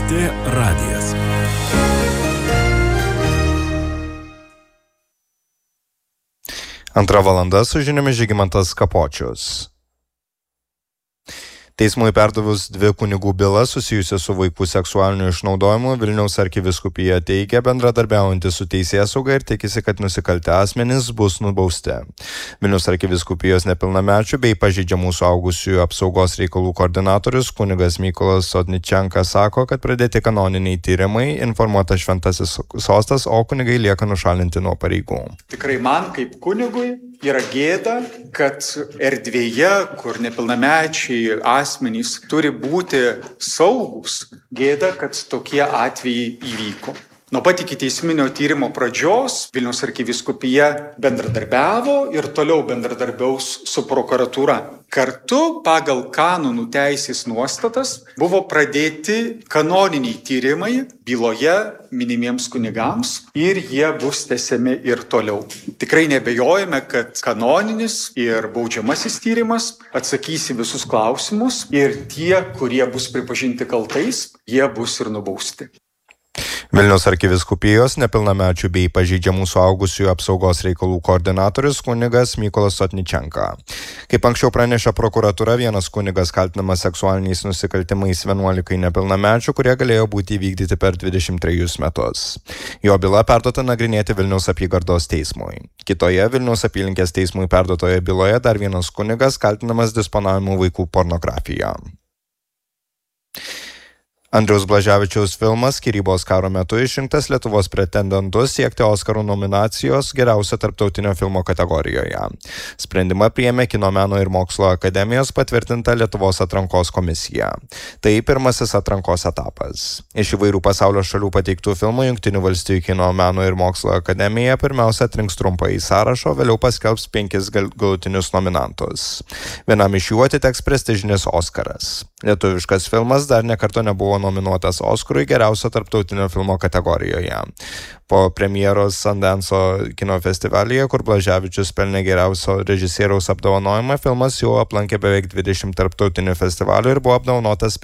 LRT radijas. Antra valanda su žiniomis Žygimantas Kapočius. Teismui perdavus 2 kunigų bylas susijusias su vaikų seksualiniu išnaudojimu, Vilniaus arkivyskupija teigia bendradarbiaujanti su teisėsauga ir tikisi, kad nusikaltę asmenys bus nubausti. Vilniaus arkivyskupijos nepilnamečių bei pažeidžiamų suaugusiųjų apsaugos reikalų koordinatorius kunigas Mykolas Sotničenka sako, kad pradėti kanoniniai tyrimai, informuotas Šventasis sostas, o kunigai lieka nušalinti nuo pareigų. Tikrai man kaip kunigui yra gėda, kad erdvėje, kur nepilnamečiai asmenys turi būti saugus, gėda, kad tokie atvejai įvyko. Nuo pat ikiteisminio tyrimo pradžios Vilniaus arkivyskupija bendradarbiavo ir toliau bendradarbiaus su prokuratūra. Kartu pagal kanonų teisės nuostatas buvo pradėti kanoniniai tyrimai byloje minimiems kunigams ir jie bus tęsiami ir toliau. Tikrai nebejojame, kad kanoninis ir baudžiamasis tyrimas atsakys į visus klausimus ir tie, kurie bus pripažinti kaltais, jie bus ir nubausti. Vilniaus arkivyskupijos nepilnamečių bei pažeidžiamų suaugusiųjų apsaugos reikalų koordinatorius kunigas Mykolas Sotničenka. Kaip anksčiau pranešė prokuratūra, vienas kunigas kaltinamas seksualiniais nusikaltimais 11 nepilnamečių, kurie galėjo būti įvykdyti per 23 metus. Jo byla perduota nagrinėti Vilniaus apygardos teismui. Kitoje Vilniaus apylinkės teismui perduotoje byloje dar vienas kunigas kaltinamas disponavimu vaikų pornografija. Andriaus Blaževičiaus filmas Skyrybos karo metu išrinktas Lietuvos pretendentu siekti Oskarų nominacijos geriausio tarptautinio filmo kategorijoje. Sprendimą priėmė Kino meno ir mokslo akademijos patvirtinta Lietuvos atrankos komisija. Tai pirmasis atrankos etapas. Iš įvairių pasaulio šalių pateiktų filmų Jungtinių valstijų Kino meno ir mokslo akademija pirmiausia atrinks trumpąjį sąrašą, vėliau paskelbs 5 galutinius nominantus. Vienam iš jų atiteks prestižinis Oskaras. Lietuviškas filmas dar nekarto nebuvo nominuotas Oskarui geriausio tarptautinio filmo kategorijoje. Po premjeros Sundance'o kino festivalyje, kur Blaževičius pelnė geriausio režisieriaus apdovanojimą, filmas jau aplankė beveik 20 tarptautinių festivalių ir buvo apdovanotas